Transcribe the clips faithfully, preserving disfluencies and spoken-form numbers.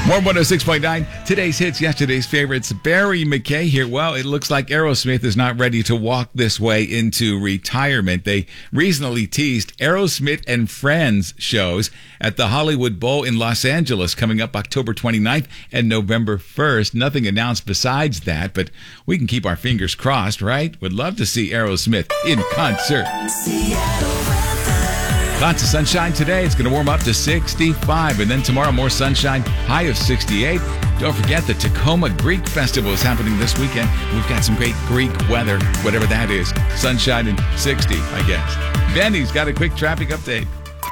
More one oh six point nine. Today's hits, yesterday's favorites. Barry McKay here. Well, it looks like Aerosmith is not ready to walk this way into retirement. They recently teased Aerosmith and Friends shows at the Hollywood Bowl in Los Angeles coming up October twenty-ninth and November first. Nothing announced besides that, but we can keep our fingers crossed, right? Would love to see Aerosmith in concert. Lots of sunshine today. It's going to warm up to sixty-five. And then tomorrow, more sunshine, high of sixty-eight. Don't forget the Tacoma Greek Festival is happening this weekend. We've got some great Greek weather, whatever that is. Sunshine and sixty, I guess. Benny's got a quick traffic update.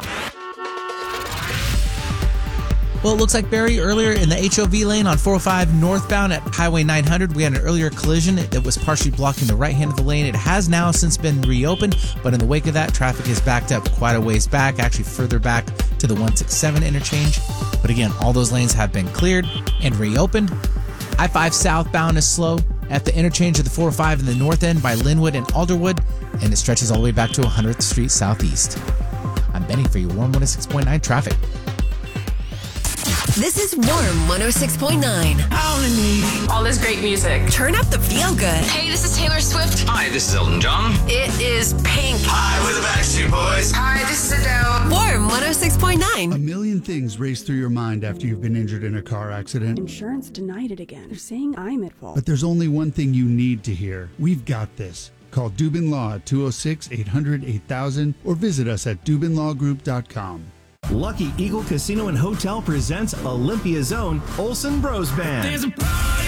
Well, it looks like, Barry, earlier in the H O V lane on four oh five northbound at Highway nine hundred, we had an earlier collision that was partially blocking the right hand of the lane. It has now since been reopened, but in the wake of that, traffic is backed up quite a ways back, actually further back to the one sixty-seven interchange. But again, all those lanes have been cleared and reopened. I five southbound is slow at the interchange of the four oh five in the north end by Linwood and Alderwood, and it stretches all the way back to one hundredth Street Southeast. I'm Benny for your Warm one oh six point nine traffic. This is Warm one oh six point nine. I only need all this great music. Turn up the feel good. Hey, this is Taylor Swift. Hi, this is Elton John. It is Pink. Hi, we're the Backstreet Boys. Hi, this is Adele. Warm one oh six point nine. A million things race through your mind after you've been injured in a car accident. Insurance denied it again. They're saying I'm at fault. But there's only one thing you need to hear. We've got this. Call Dubin Law at two oh six, eight hundred, eight thousand or visit us at dubin law group dot com. Lucky Eagle Casino and Hotel presents Olympia's own Olsen Bros Band. There's a party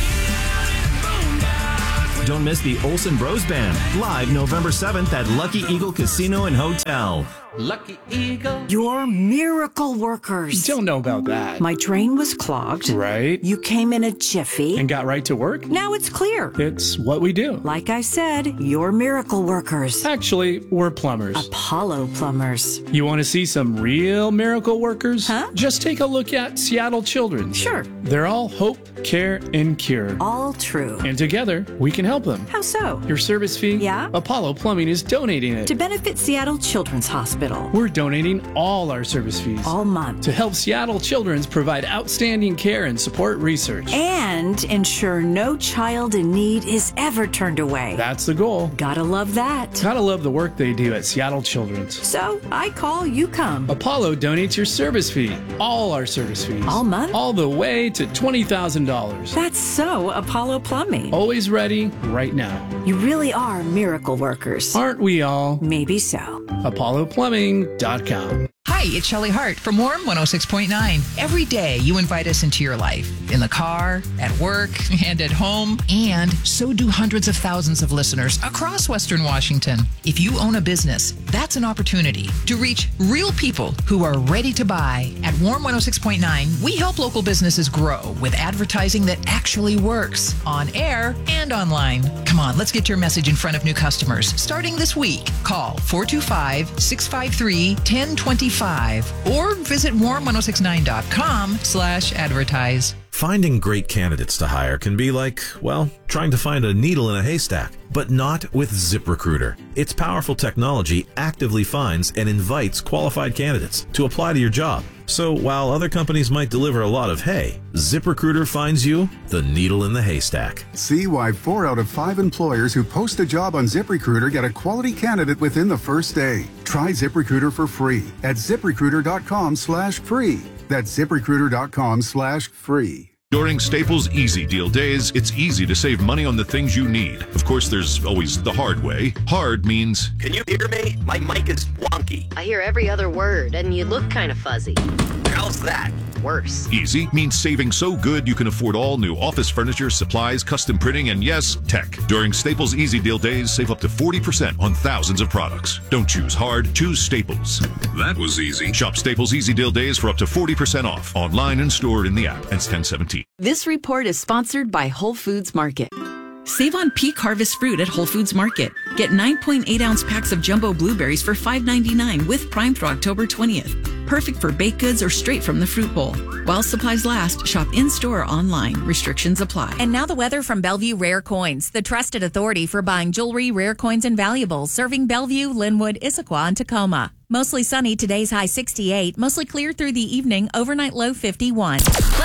in Don't miss the Olsen Bros Band, live November seventh at Lucky Eagle Casino and Hotel. Lucky Eagle. You're miracle workers. Don't know about that. My drain was clogged. Right. You came in a jiffy. And got right to work? Now it's clear. It's what we do. Like I said, you're miracle workers. Actually, we're plumbers. Apollo Plumbers. You want to see some real miracle workers? Huh? Just take a look at Seattle Children's. Sure. They're all hope, care, and cure. All true. And together, we can help them. How so? Your service fee? Yeah? Apollo Plumbing is donating it. To benefit Seattle Children's Hospital. We're donating all our service fees. All month. To help Seattle Children's provide outstanding care and support research. And ensure no child in need is ever turned away. That's the goal. Gotta love that. Gotta love the work they do at Seattle Children's. So, I call, you come. Apollo donates your service fee. All our service fees. All month? All the way to twenty thousand dollars. That's so Apollo Plumbing. Always ready, right now. You really are miracle workers. Aren't we all? Maybe so. Apollo Plumbing dot com. Hi, it's Shelley Hart from Warm one oh six point nine. Every day you invite us into your life, in the car, at work, and at home, and so do hundreds of thousands of listeners across Western Washington. If you own a business, that's an opportunity to reach real people who are ready to buy. At Warm one oh six point nine, we help local businesses grow with advertising that actually works, on air and online. Come on, let's get your message in front of new customers. Starting this week, call four two five, six five three, one zero two five or visit warm ten sixty-nine dot com slash advertise. Finding great candidates to hire can be like, well, trying to find a needle in a haystack, but not with ZipRecruiter. Its powerful technology actively finds and invites qualified candidates to apply to your job. So while other companies might deliver a lot of hay, ZipRecruiter finds you the needle in the haystack. See why four out of five employers who post a job on ZipRecruiter get a quality candidate within the first day. Try ZipRecruiter for free at ZipRecruiter.com slash free. That's ZipRecruiter.com slash free. During Staples Easy Deal Days, it's easy to save money on the things you need. Of course, there's always the hard way. Hard means... Can you hear me? My mic is wonky. I hear every other word, and you look kind of fuzzy. How's that? Worse. Easy means saving so good you can afford all new office furniture, supplies, custom printing, and yes, tech. During Staples Easy Deal Days, save up to forty percent on thousands of products. Don't choose hard, choose Staples. That was easy. Shop Staples Easy Deal Days for up to forty percent off. Online and stored in the app. Ends ten seventeen. This report is sponsored by Whole Foods Market. Save on peak harvest fruit at Whole Foods Market. Get nine point eight ounce packs of jumbo blueberries for five ninety-nine with Prime through October twentieth. Perfect for baked goods or straight from the fruit bowl. While supplies last, shop in-store or online. Restrictions apply. And now the weather from Bellevue Rare Coins, the trusted authority for buying jewelry, rare coins, and valuables, serving Bellevue, Linwood, Issaquah, and Tacoma. Mostly sunny, today's high sixty-eight. Mostly clear through the evening, overnight low fifty-one. Let's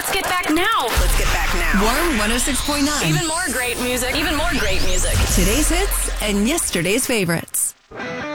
Let's get back now. Let's get back now. Warm one oh six point nine. Even more great music. Even more great music. Today's hits and yesterday's favorites.